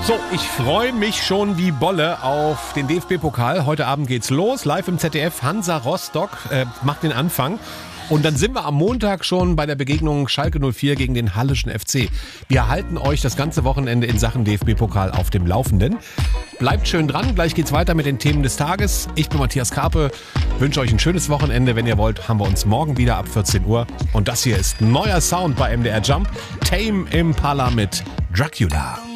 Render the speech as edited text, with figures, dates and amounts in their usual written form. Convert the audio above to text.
So, ich freue mich schon wie Bolle auf den DFB-Pokal. Heute Abend geht's los, live im ZDF. Hansa Rostock macht den Anfang. Und dann sind wir am Montag schon bei der Begegnung Schalke 04 gegen den Halleschen FC. Wir halten euch das ganze Wochenende in Sachen DFB-Pokal auf dem Laufenden. Bleibt schön dran, gleich geht's weiter mit den Themen des Tages. Ich bin Matthias Karpe, wünsche euch ein schönes Wochenende. Wenn ihr wollt, haben wir uns morgen wieder ab 14 Uhr. Und das hier ist neuer Sound bei MDR Jump. Tame Impala mit Dracula.